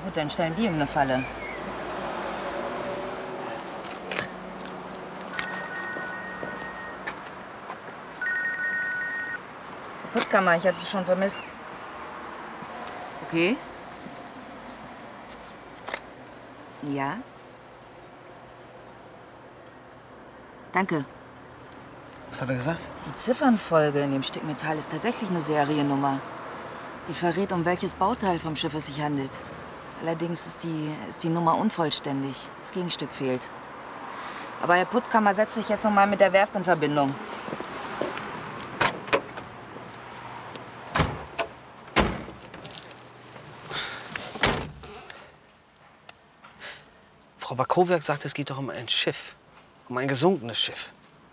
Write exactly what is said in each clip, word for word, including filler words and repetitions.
gut, dann stellen wir ihm eine Falle. Putzkammer, ich habe sie schon vermisst. Okay. Ja. Danke. Was hat er gesagt? Die Ziffernfolge in dem Stück Metall ist tatsächlich eine Seriennummer. Die verrät, um welches Bauteil vom Schiff es sich handelt. Allerdings ist die, ist die Nummer unvollständig. Das Gegenstück fehlt. Aber Herr Puttkammer setzt sich jetzt noch mal mit der Werft in Verbindung. Frau Bakowiak sagt, es geht doch um ein Schiff. Um ein gesunkenes Schiff.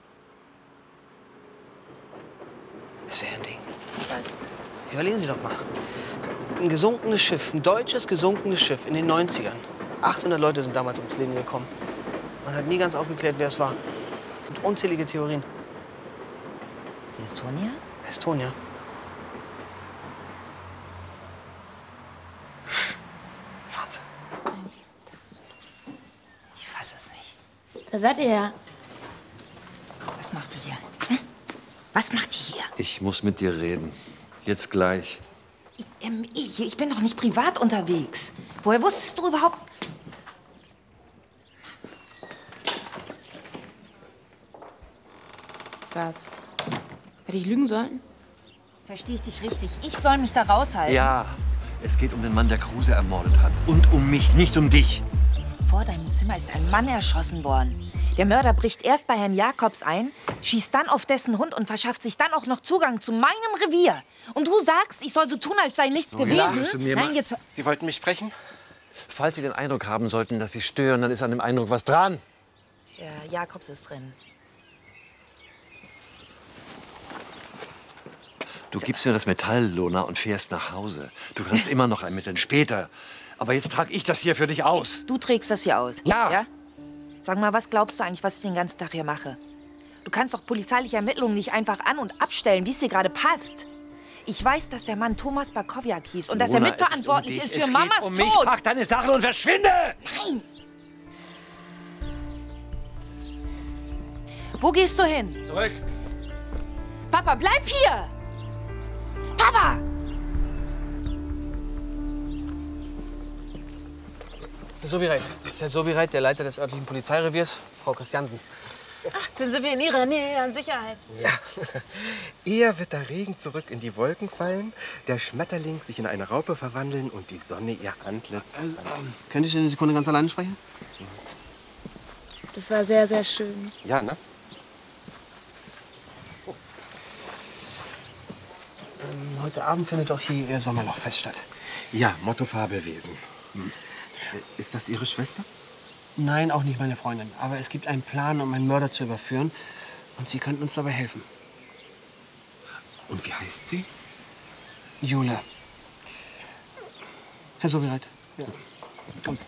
Das wäre ein Ding. Was? Überlegen Sie doch mal. Ein gesunkenes Schiff, ein deutsches gesunkenes Schiff in den neunzigern. achthundert Leute sind damals ums Leben gekommen. Man hat nie ganz aufgeklärt, wer es war. Es gibt unzählige Theorien. Die Estonia? Estonia. Wahnsinn. Ich fasse es nicht. Da seid ihr ja. Was macht die hier? Hm? Was macht die hier? Ich muss mit dir reden. Jetzt gleich. Ich, ähm, ich, ich bin doch nicht privat unterwegs. Woher wusstest du überhaupt? Was? Hätte ich lügen sollen? Verstehe ich dich richtig? Ich soll mich da raushalten? Ja, es geht um den Mann, der Kruse ermordet hat. Und um mich, nicht um dich. Vor deinem Zimmer ist ein Mann erschossen worden. Der Mörder bricht erst bei Herrn Jakobs ein, schießt dann auf dessen Hund und verschafft sich dann auch noch Zugang zu meinem Revier. Und du sagst, ich soll so tun, als sei nichts So, gewesen? ja, mir Nein, mal. jetzt... Sie wollten mich sprechen? Falls Sie den Eindruck haben sollten, dass Sie stören, dann ist an dem Eindruck was dran. Ja, Jakobs ist drin. Du gibst mir das Metall, Lona, und fährst nach Hause. Du kannst immer noch ermitteln, später. Aber jetzt trage ich das hier für dich aus. Du trägst das hier aus? Ja. ja? Sag mal, was glaubst du eigentlich, was ich den ganzen Tag hier mache? Du kannst doch polizeiliche Ermittlungen nicht einfach an- und abstellen, wie es dir gerade passt. Ich weiß, dass der Mann Thomas Bakowiak hieß und dass er Lona, mitverantwortlich es ist geht für um dich. Mamas Es geht um mich. Tod. Pack deine Sachen und verschwinde! Nein! Wo gehst du hin? Zurück. Papa, bleib hier! Papa! Herr Sobireit. Das ist Herr Sobireit, der Leiter des örtlichen Polizeireviers, Frau Christiansen. Ach, dann sind wir in Ihrer Nähe an Sicherheit. Ja. Eher wird der Regen zurück in die Wolken fallen, der Schmetterling sich in eine Raupe verwandeln und die Sonne ihr Antlitz... Also, ähm, könnte ich eine Sekunde ganz alleine sprechen? Das war sehr, sehr schön. Ja, ne? Ähm, heute Abend findet doch hier Ihr Sommerlochfest statt. Ja, Motto Fabelwesen. Hm. Ist das Ihre Schwester? Nein, auch nicht meine Freundin. Aber es gibt einen Plan, um einen Mörder zu überführen. Und Sie könnten uns dabei helfen. Und wie heißt sie? Jule. Herr Sobireit. Ja. Kommt.